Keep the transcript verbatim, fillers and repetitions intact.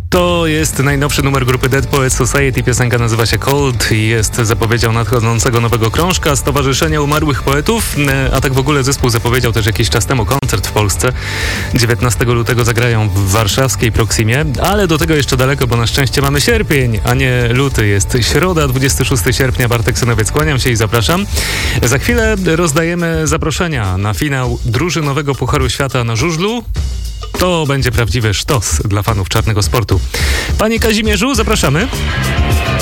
To jest najnowszy numer grupy Dead Poets Society. Piosenka nazywa się Cold i jest zapowiedzią nadchodzącego nowego krążka Stowarzyszenia Umarłych Poetów. A tak w ogóle zespół zapowiedział też jakiś czas temu koncert w Polsce. dziewiętnastego lutego zagrają w warszawskiej Proximie, ale do tego jeszcze daleko, bo na szczęście mamy sierpień, a nie luty. Jest środa, dwudziestego szóstego sierpnia. Bartek Synowiec, kłaniam się i zapraszam. Za chwilę rozdajemy zaproszenia na finał drużynowego Pucharu Świata na żużlu. To będzie prawdziwy sztos dla fanów czarnego sportu. Panie Kazimierzu, zapraszamy.